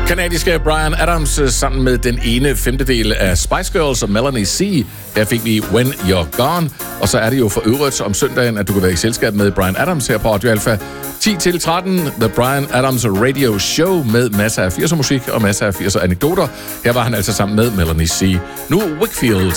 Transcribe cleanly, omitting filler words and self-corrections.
Kanadiske Bryan Adams sammen med den ene femtedel af Spice Girls og Melanie C. Der fik vi When You're Gone. Og så er det jo for øvrigt om søndagen, at du kan være i selskab med Bryan Adams her på Radio Alpha. 10-13, The Bryan Adams Radio Show med masser af 80'er musik og masser af 80'er anekdoter. Her var han altså sammen med Melanie C. Nu Wakefield.